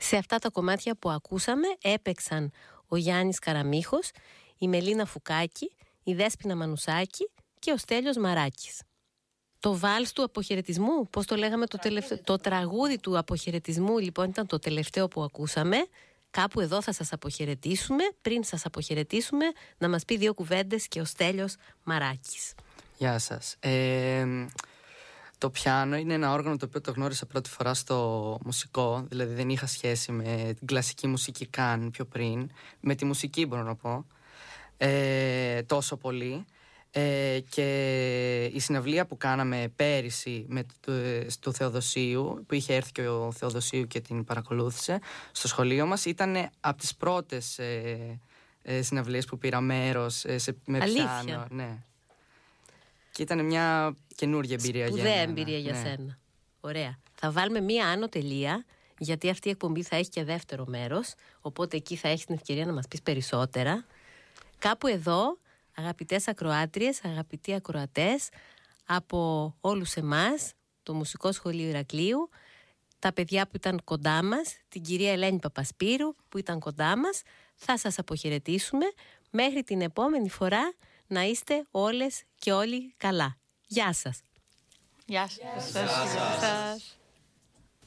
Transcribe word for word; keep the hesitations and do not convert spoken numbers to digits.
Σε αυτά τα κομμάτια που ακούσαμε έπαιξαν ο Γιάννης Καραμίχος, η Μελίνα Φουκάκη, η Δέσποινα Μανουσάκη και ο Στέλιος Μαράκης. Το βάλς του αποχαιρετισμού, πώς το λέγαμε το τελευταίο, το τραγούδι του αποχαιρετισμού λοιπόν ήταν το τελευταίο που ακούσαμε. Κάπου εδώ θα σας αποχαιρετήσουμε. Πριν σας αποχαιρετήσουμε, να μας πει δύο κουβέντες και ο Στέλιος Μαράκης. Γεια σας. Ε, το πιάνο είναι ένα όργανο το οποίο το γνώρισα πρώτη φορά στο μουσικό. Δηλαδή δεν είχα σχέση με την κλασική μουσική καν πιο πριν. Με τη μουσική μπορώ να πω ε, τόσο πολύ. Ε, και η συναυλία που κάναμε πέρυσι με το, στο Θεοδοσίου, που είχε έρθει και ο Θεοδοσίου και την παρακολούθησε στο σχολείο μας, ήταν από τις πρώτες ε, ε, συναυλίες που πήρα μέρος ε, σε, με Αλήθεια. πιάνο, ναι. Και ήταν μια καινούργια εμπειρία για μένα. Σπουδαία εμπειρία για ναι. σένα. Ωραία. Θα βάλουμε μία άνω τελεία, γιατί αυτή η εκπομπή θα έχει και δεύτερο μέρος, οπότε εκεί θα έχεις την ευκαιρία να μας πεις περισσότερα. Κάπου εδώ, αγαπητές ακροάτριες, αγαπητοί ακροατές, από όλους εμάς, το Μουσικό Σχολείο Ηρακλείου, τα παιδιά που ήταν κοντά μας, την κυρία Ελένη Παπασπύρου που ήταν κοντά μας, θα σας αποχαιρετήσουμε. Μέχρι την επόμενη φορά να είστε όλες και όλοι καλά. Γεια σας. Γεια σας. Γεια σας.